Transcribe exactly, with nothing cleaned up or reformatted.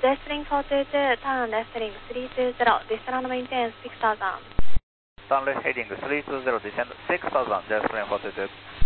Jetstream four two two, turn left heading three two zero, descend maintain six thousand. Turn left heading three two zero, descend six thousand, Jetstream four two two.